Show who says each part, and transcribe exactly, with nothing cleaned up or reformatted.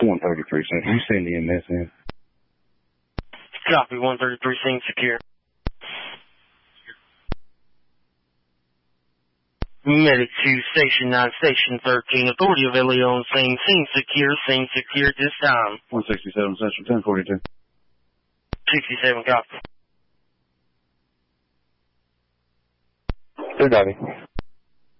Speaker 1: one thirty-three, Central. You send the M S in.
Speaker 2: Copy, one thirty-three, scene secure. Medic to Station nine, Station thirteen, Authority of Ilion, scene, scene secure, scene secure at this time.
Speaker 1: one sixty-seven, Central, ten forty-two.
Speaker 2: sixty-seven, copy.
Speaker 1: two ninety.